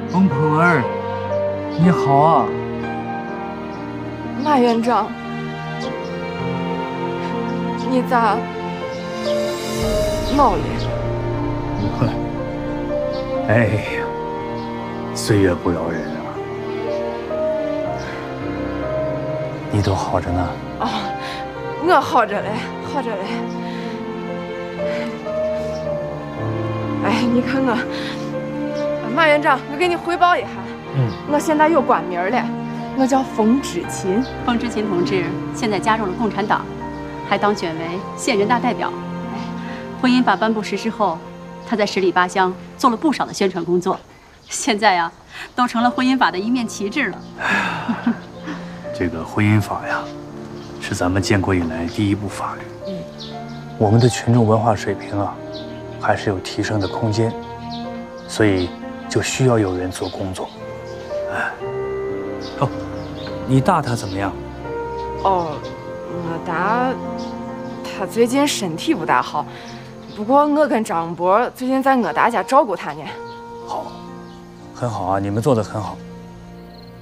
冯鹏儿，你好啊！ 马院长，你咋老了？ 哎呀，岁月不饶人啊！你都好着呢。 哦，我好着嘞，好着嘞。哎，你看我，马院长，我给你汇报一下。我现在有官名了，我叫冯知琴。 冯知琴同志现在加入了共产党，还当选为县人大代表。婚姻法颁布实施后，他在十里八乡做了不少的宣传工作，现在呀，都成了婚姻法的一面旗帜了。 这个婚姻法呀，是咱们建国以来第一部法律。我们的群众文化水平啊，还是有提升的空间，所以就需要有人做工作。哦，你大他怎么样？ 哦，我大他最近身体不大好，不过我跟张伯最近在我大家照顾他呢。 好，很好啊，你们做得很好。